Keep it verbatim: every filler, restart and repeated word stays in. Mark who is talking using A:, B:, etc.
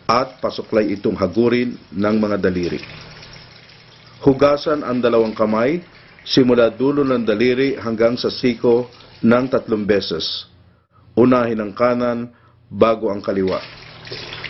A: at pasuklay itong hagurin ng mga daliri. Hugasan ang dalawang kamay simula dulo ng daliri hanggang sa siko ng tatlong beses. Unahin ang kanan bago ang kaliwa.